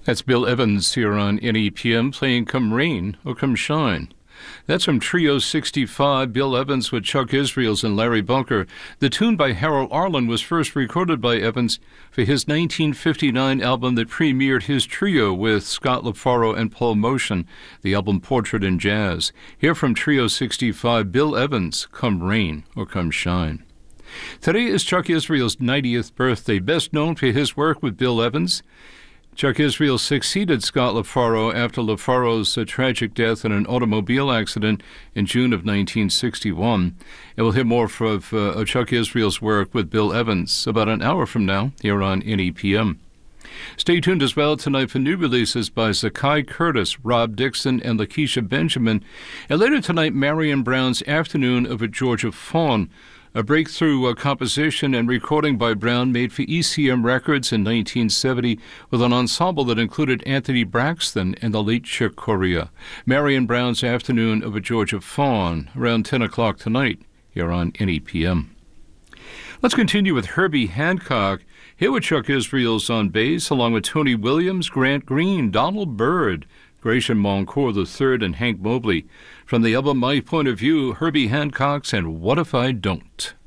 That's Bill Evans here on NEPM playing Come Rain or Come Shine. That's from Trio 65, Bill Evans with Chuck Israels and Larry Bunker. The tune by Harold Arlen was first recorded by Evans for his 1959 album that premiered his trio with Scott LaFaro and Paul Motion, the album Portrait in Jazz. Here from Trio 65, Bill Evans, Come Rain or Come Shine. Today is Chuck Israels' 90th birthday, best known for his work with Bill Evans. Chuck Israels succeeded Scott LaFaro after LaFaro's tragic death in an automobile accident in June of 1961. And we'll hear more of Chuck Israels' work with Bill Evans about an hour from now here on NEPM. Stay tuned as well tonight for new releases by Zakai Curtis, Rob Dixon, and Lakeisha Benjamin. And later tonight, Marion Brown's Afternoon of a Georgia Fawn, a breakthrough composition and recording by Brown made for ECM Records in 1970 with an ensemble that included Anthony Braxton and the late Chick Corea. Marion Brown's Afternoon of a Georgia Fawn, around 10 o'clock tonight here on NEPM. Let's continue with Herbie Hancock. Here with Chuck Israels on bass, along with Tony Williams, Grant Green, Donald Byrd, Gratian Moncourt III, and Hank Mobley. From the album My Point of View, Herbie Hancock's And What If I Don't?